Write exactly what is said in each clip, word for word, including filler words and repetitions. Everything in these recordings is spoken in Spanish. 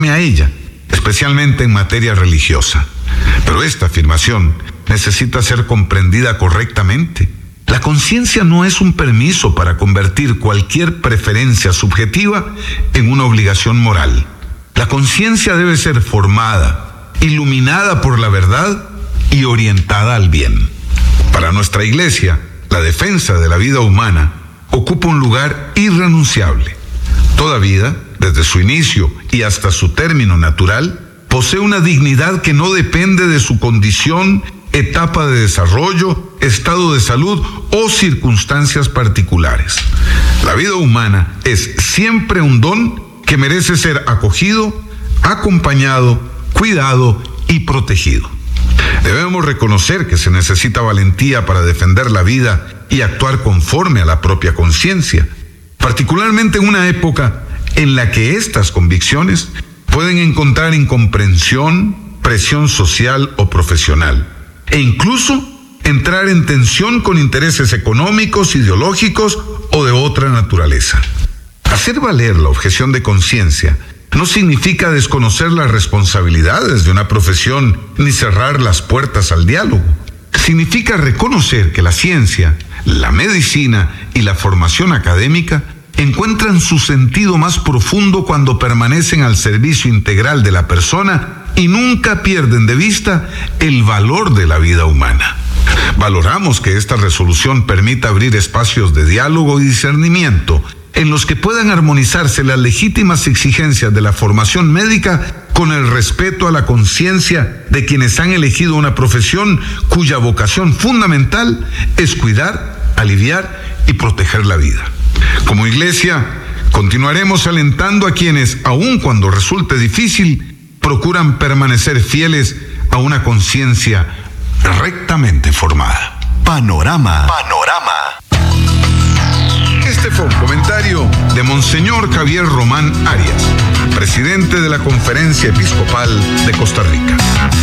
a ella, especialmente en materia religiosa. Pero esta afirmación necesita ser comprendida correctamente. La conciencia no es un permiso para convertir cualquier preferencia subjetiva en una obligación moral. La conciencia debe ser formada, iluminada por la verdad y orientada al bien. Para nuestra Iglesia, la defensa de la vida humana ocupa un lugar irrenunciable. Toda vida, desde su inicio y hasta su término natural, posee una dignidad que no depende de su condición, etapa de desarrollo, estado de salud o circunstancias particulares. La vida humana es siempre un don que merece ser acogido, acompañado, cuidado y protegido. Debemos reconocer que se necesita valentía para defender la vida y actuar conforme a la propia conciencia, particularmente en una época en la que estas convicciones pueden encontrar incomprensión, presión social o profesional, e incluso entrar en tensión con intereses económicos, ideológicos o de otra naturaleza. Hacer valer la objeción de conciencia no significa desconocer las responsabilidades de una profesión ni cerrar las puertas al diálogo. Significa reconocer que la ciencia, la medicina y la formación académica encuentran su sentido más profundo cuando permanecen al servicio integral de la persona y nunca pierden de vista el valor de la vida humana. Valoramos que esta resolución permita abrir espacios de diálogo y discernimiento en los que puedan armonizarse las legítimas exigencias de la formación médica con el respeto a la conciencia de quienes han elegido una profesión cuya vocación fundamental es cuidar, aliviar y proteger la vida. Como Iglesia, continuaremos alentando a quienes, aun cuando resulte difícil, procuran permanecer fieles a una conciencia rectamente formada. Panorama. Panorama. Este fue un comentario de Monseñor Javier Román Arias, presidente de la Conferencia Episcopal de Costa Rica.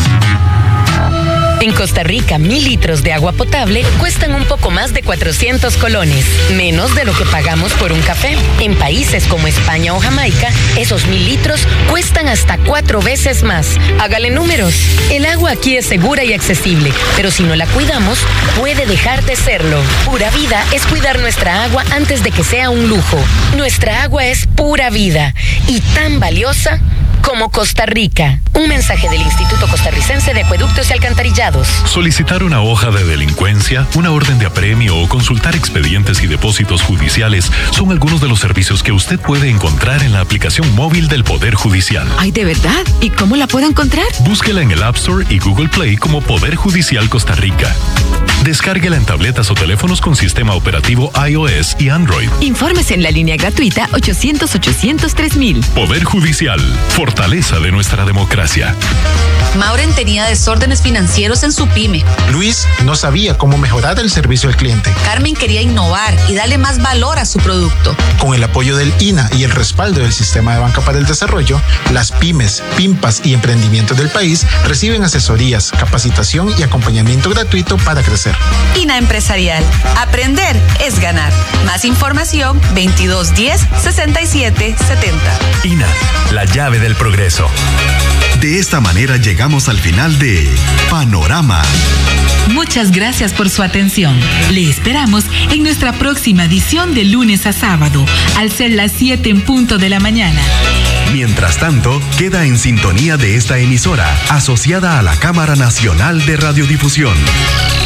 En Costa Rica, mil litros de agua potable cuestan un poco más de cuatrocientos colones, menos de lo que pagamos por un café. En países como España o Jamaica, esos mil litros cuestan hasta cuatro veces más. Hágale números. El agua aquí es segura y accesible, pero si no la cuidamos, puede dejar de serlo. Pura vida es cuidar nuestra agua antes de que sea un lujo. Nuestra agua es pura vida y tan valiosa como Costa Rica. Un mensaje del Instituto Costarricense de Acueductos y Alcantarillados. Solicitar una hoja de delincuencia, una orden de apremio o consultar expedientes y depósitos judiciales son algunos de los servicios que usted puede encontrar en la aplicación móvil del Poder Judicial. Ay, ¿de verdad? ¿Y cómo la puedo encontrar? Búsquela en el App Store y Google Play como Poder Judicial Costa Rica. Descárguela en tabletas o teléfonos con sistema operativo iOS y Android. Informes en la línea gratuita ochocientos, ochocientos, tres mil. Poder Judicial, fortaleza de nuestra democracia. Maureen tenía desórdenes financieros en su pyme. Luis no sabía cómo mejorar el servicio al cliente. Carmen quería innovar y darle más valor a su producto. Con el apoyo del I N A y el respaldo del Sistema de Banca para el Desarrollo, las pymes, PIMPAS y emprendimientos del país reciben asesorías, capacitación y acompañamiento gratuito para crecer. I N A Empresarial. Aprender es ganar. Más información veintidós diez, sesenta y siete, setenta. I N A, la llave del progreso. De esta manera llegamos al final de Panorama. Muchas gracias por su atención. Le esperamos en nuestra próxima edición de lunes a sábado, al ser las siete en punto de la mañana. Mientras tanto, queda en sintonía de esta emisora, asociada a la Cámara Nacional de Radiodifusión.